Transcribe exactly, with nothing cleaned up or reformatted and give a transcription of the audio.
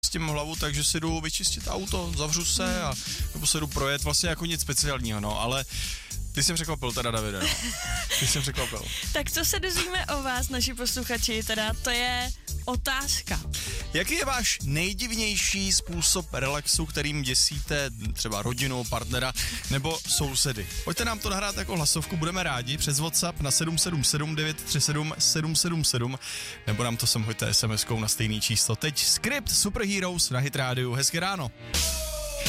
tím hlavu, takže si jdu vyčistit auto, zavřu se a nebo se jdu projet, vlastně jako nic speciálního, no, ale ty jsem překvapil teda, Davide, no. Ty jsem překvapil. Tak co se dozvíme o vás, naši posluchači, teda to je otázka. Jaký je váš nejdivnější způsob relaxu, kterým děsíte třeba rodinu, partnera nebo sousedy? Pojďte nám to nahrát jako hlasovku, budeme rádi přes WhatsApp na sedm sedm sedm devět tři sedm sedm sedm sedm nebo nám to sem hoďte es em eskou na stejný číslo. Teď Skript Superheroes na Hit rádiu. Hezké ráno.